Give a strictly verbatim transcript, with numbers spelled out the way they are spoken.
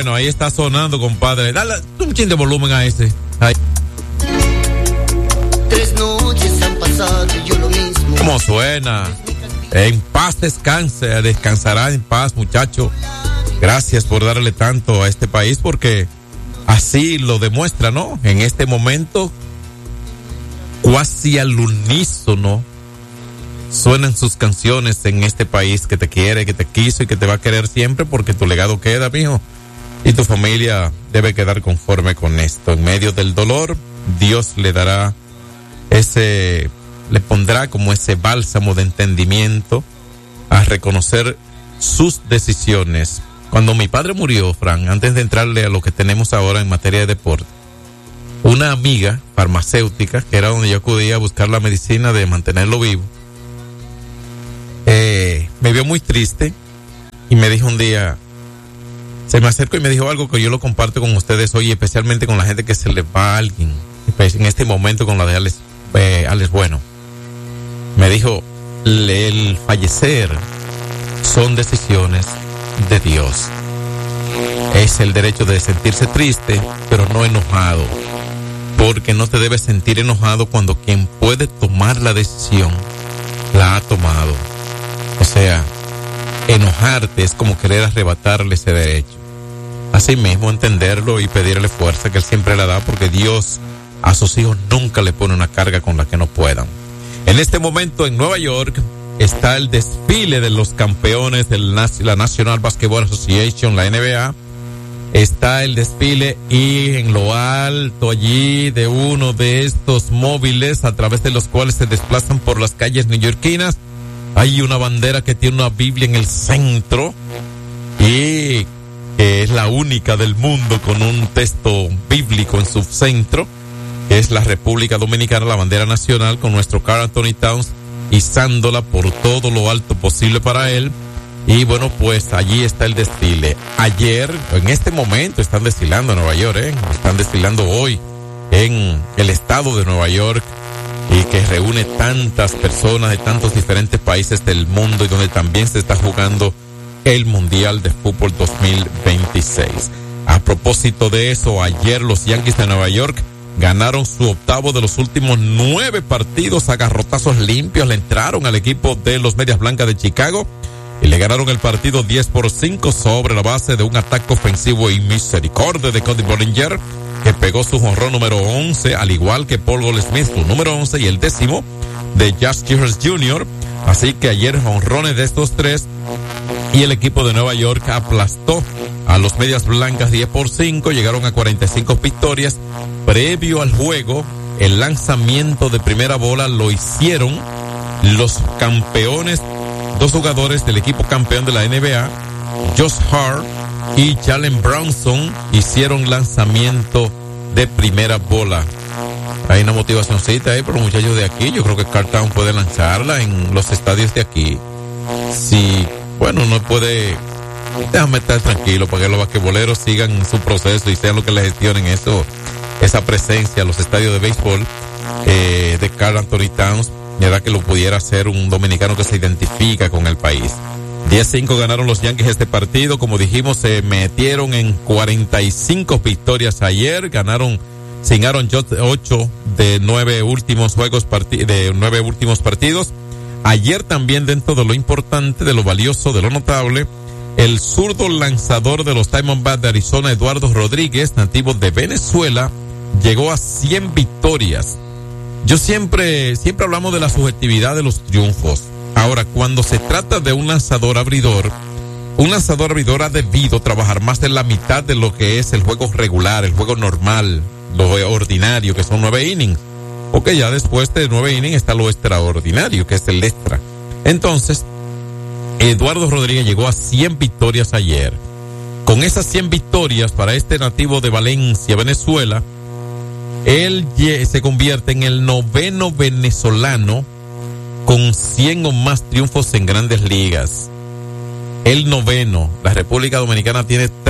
Bueno, ahí está sonando, compadre. Dale un chin de volumen a ese. Ahí. Tres noches han pasado y yo lo mismo. ¿Cómo suena? En paz descanse, descansará en paz, muchacho. Gracias por darle tanto a este país, porque así lo demuestra, ¿no? En este momento, cuasi al unísono, suenan sus canciones en este país que te quiere, que te quiso y que te va a querer siempre, porque tu legado queda, mijo. Y tu familia debe quedar conforme con esto. En medio del dolor, Dios le dará ese, le pondrá como ese bálsamo de entendimiento a reconocer sus decisiones. Cuando mi padre murió, Fran, antes de entrarle a lo que tenemos ahora en materia de deporte, una amiga farmacéutica, que era donde yo acudía a buscar la medicina de mantenerlo vivo, eh, me vio muy triste y me dijo un día, se me acercó y me dijo algo que yo lo comparto con ustedes hoy, especialmente con la gente que se le va a alguien, en este momento con la de Alex, eh, Alex Bueno. Me dijo, el fallecer son decisiones de Dios. Es el derecho de sentirse triste, pero no enojado, porque no te debes sentir enojado cuando quien puede tomar la decisión la ha tomado. O sea, enojarte es como querer arrebatarle ese derecho. Asimismo, entenderlo y pedirle fuerza que él siempre la da, porque Dios a sus hijos nunca le pone una carga con la que no puedan. En este momento en Nueva York está el desfile de los campeones de la National Basketball Association, la N B A. Está el desfile y en lo alto allí de uno de estos móviles a través de los cuales se desplazan por las calles neoyorquinas, hay una bandera que tiene una Biblia en el centro y que es la única del mundo con un texto bíblico en su centro, que es la República Dominicana, la bandera nacional, con nuestro Karl Anthony Towns izándola por todo lo alto posible para él. Y bueno, pues allí está el desfile. Ayer, en este momento, están desfilando en Nueva York, ¿eh? Están desfilando hoy en el estado de Nueva York, y que reúne tantas personas de tantos diferentes países del mundo y donde también se está jugando el Mundial de Fútbol dos mil veintiséis. A propósito de eso, ayer los Yankees de Nueva York ganaron su octavo de los últimos nueve partidos a garrotazos limpios. Le entraron al equipo de los Medias Blancas de Chicago y le ganaron el partido diez por cinco sobre la base de un ataque ofensivo y misericordia de Cody Bellinger, que pegó su jonrón número once, al igual que Paul Goldschmidt, su número once, y el décimo de Josh Gers junior Así que ayer jonrones de estos tres y el equipo de Nueva York aplastó a los Medias Blancas diez por cinco, llegaron a cuarenta y cinco victorias. Previo al juego, el lanzamiento de primera bola lo hicieron los campeones, dos jugadores del equipo campeón de la N B A, Josh Hart y Jalen Brownson, hicieron lanzamiento de primera bola. Hay una motivacioncita ahí por los muchachos de aquí. Yo creo que Karl Towns puede lanzarla en los estadios de aquí. Si, bueno, no puede, déjame estar tranquilo para que los basquetboleros sigan su proceso y sean los que le gestionen eso, esa presencia a los estadios de béisbol eh, de Karl Anthony Towns. Era que lo pudiera hacer un dominicano que se identifica con el país. diez cinco ganaron los Yankees este partido. Como dijimos, se metieron en cuarenta y cinco victorias ayer. Ganaron sin Aaron Judge ocho de nueve últimos juegos parti- de nueve últimos partidos. Ayer también, dentro de lo importante, de lo valioso, de lo notable, el zurdo lanzador de los Diamondbacks de Arizona, Eduardo Rodríguez, nativo de Venezuela, llegó a cien victorias. Yo siempre, siempre hablamos de la subjetividad de los triunfos. Ahora, cuando se trata de un lanzador abridor, un lanzador abridor ha debido trabajar más de la mitad de lo que es el juego regular, el juego normal, lo ordinario, que son nueve innings. Porque ya después de nueve innings está lo extraordinario, que es el extra. Entonces, Eduardo Rodríguez llegó a cien victorias ayer. Con esas cien victorias para este nativo de Valencia, Venezuela, él se convierte en el noveno venezolano con cien o más triunfos en grandes ligas. El noveno. La República Dominicana tiene